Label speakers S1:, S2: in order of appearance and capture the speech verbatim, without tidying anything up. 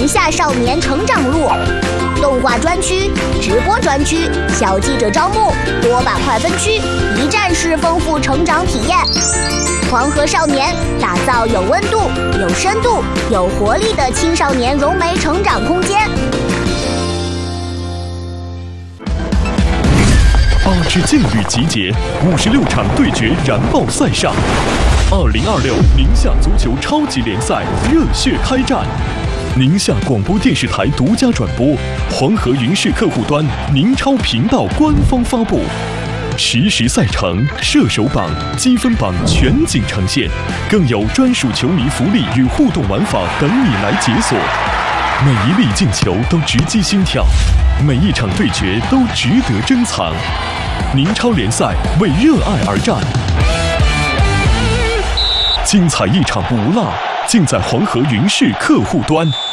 S1: 宁夏少年成长路。动画专区、直播专区、小记者招募、多板块分区，一站式丰富成长体验。黄河少年打造有温度、有深度、有活力的青少年融媒成长空间。
S2: 八支劲旅集结，五十六场对决燃爆赛上。二零二六宁夏足球超级联赛热血开战。宁夏广播电视台独家转播，黄河云视客户端、宁超频道官方发布，实时赛程、射手榜、积分榜全景呈现，更有专属球迷福利与互动玩法等你来解锁。每一粒进球都直击心跳，每一场对决都值得珍藏。宁超联赛为热爱而战，精彩一场不落，尽在黄河云视客户端。